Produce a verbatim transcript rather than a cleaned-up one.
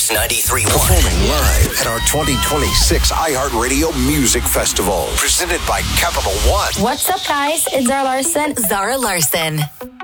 Kiss ninety-three point one. Performing live at our twenty twenty-six iHeartRadio Music Festival. Presented by Capital One. What's up, guys? It's Zara Larson. Zara Larson.